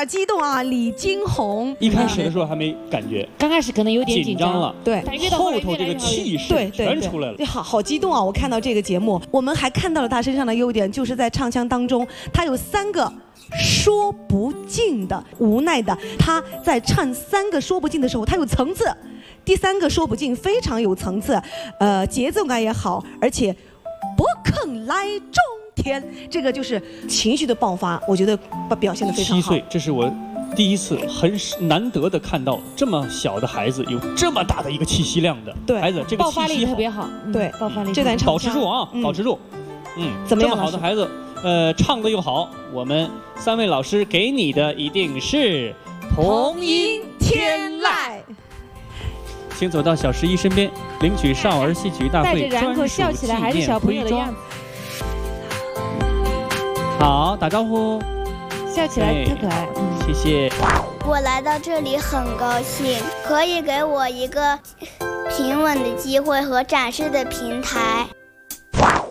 激动啊！李金红一开始的时候还没感觉， 刚开始可能有点紧张了， 对， 后头这个气势全出来了， 对，好激动啊！我看到这个节目，我们还看到了他身上的优点，就是在唱腔当中，他有3个说不尽的无奈的，他在唱3个说不尽的时候，他有层次。第3个说不尽非常有层次，节奏感也好，而且不肯来中天，这个就是情绪的爆发，我觉得表现得非常好。 7岁，这是我第一次很难得的看到这么小的孩子有这么大的一个气息量的孩子，这个爆发力特别好， 对， 爆发力这段唱保持住啊，保持住， 怎么样？ 这么好的孩子，唱的又好，我们3位老师给你的一定是童音天籁。 请走到小11身边，领取少儿戏曲大会专属纪念徽章。好，打招呼。 笑起来特可爱， 谢谢。 我来到这里很高兴，可以给我一个平稳的机会和展示的平台。